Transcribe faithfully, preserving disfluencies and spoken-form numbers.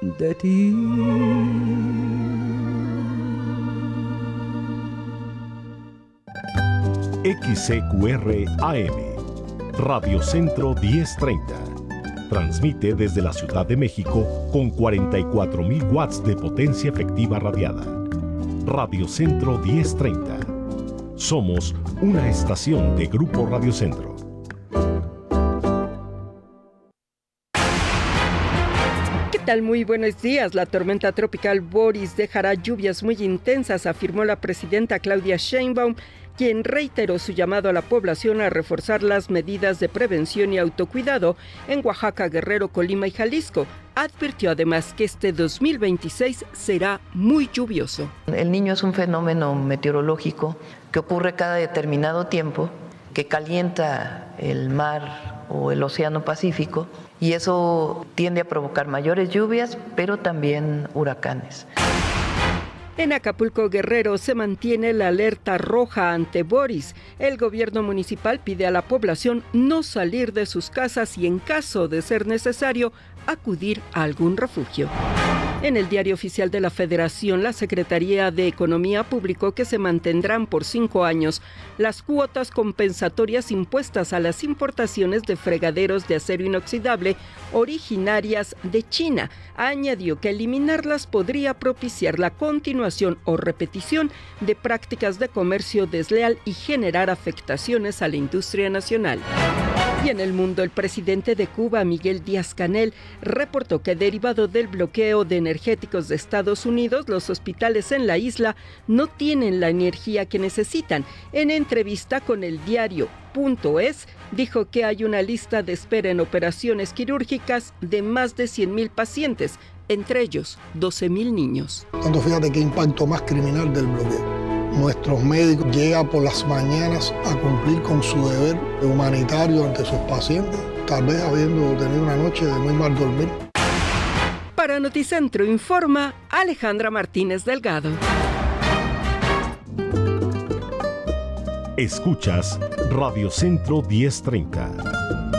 de ti. X C Q R A M, Radio Centro diez treinta. Transmite desde la Ciudad de México con cuarenta y cuatro mil watts de potencia efectiva radiada. Radio Centro diez treinta. Somos una estación de Grupo Radio Centro. ¿Qué tal? Muy buenos días. La tormenta tropical Boris dejará lluvias muy intensas, afirmó la presidenta Claudia Sheinbaum, quien reiteró su llamado a la población a reforzar las medidas de prevención y autocuidado en Oaxaca, Guerrero, Colima y Jalisco. Advirtió además que este dos mil veintiséis será muy lluvioso. El Niño es un fenómeno meteorológico que ocurre cada determinado tiempo, que calienta el mar o el océano Pacífico, y eso tiende a provocar mayores lluvias, pero también huracanes. En Acapulco, Guerrero, se mantiene la alerta roja ante Boris. El gobierno municipal pide a la población no salir de sus casas y, en caso de ser necesario, acudir a algún refugio. En el Diario Oficial de la Federación, la Secretaría de Economía publicó que se mantendrán por cinco años las cuotas compensatorias impuestas a las importaciones de fregaderos de acero inoxidable originarias de China. Añadió que eliminarlas podría propiciar la continuación o repetición de prácticas de comercio desleal y generar afectaciones a la industria nacional. Y en el mundo, el presidente de Cuba, Miguel Díaz-Canel, reportó que derivado del bloqueo de energéticos de Estados Unidos, los hospitales en la isla no tienen la energía que necesitan. En entrevista con el diario Punto Es, dijo que hay una lista de espera en operaciones quirúrgicas de más de cien mil pacientes, entre ellos doce mil niños. Tanto fíjate qué impacto más criminal del bloqueo. Nuestros médicos llegan por las mañanas a cumplir con su deber humanitario ante sus pacientes, tal vez habiendo tenido una noche de muy mal dormir. Para Noticentro informa Alejandra Martínez Delgado. Escuchas Radio Centro diez treinta.